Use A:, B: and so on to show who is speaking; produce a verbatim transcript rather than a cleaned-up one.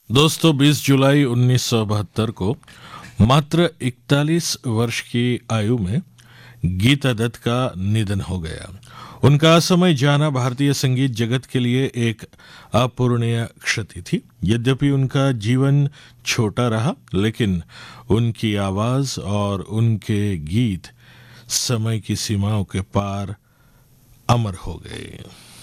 A: दोस्तों बीस जुलाई उन्नीस सौ बहत्तर को मात्र इकतालीस वर्ष की आयु में गीता दत्त का निधन हो गया। उनका असामयिक जाना भारतीय संगीत जगत के लिए एक अपूरणीय क्षति थी। यद्यपि उनका जीवन छोटा रहा, लेकिन उनकी आवाज और उनके गीत समय की सीमाओं के पार अमर हो गए।